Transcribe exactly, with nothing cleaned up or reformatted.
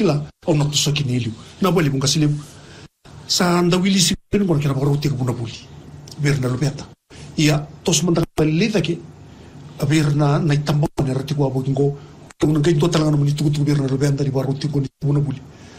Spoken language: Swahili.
kila au na kusoki niliu na bali bunga silim sa ndawili sipin ko kira baruti ko buna buli berna lubeta ia tos manda leda ke berna na itamba na rati ko abo ngo kung ngai to talaga no muni tugu tugu berna lubeta di baruti ko buna buli